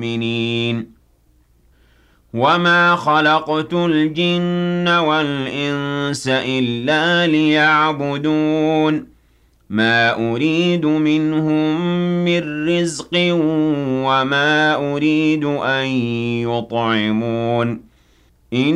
المؤمنين وما خلقت الجن والإنس إلا ليعبدون ما أريد منهم من رزق وما أريد أن يطعمون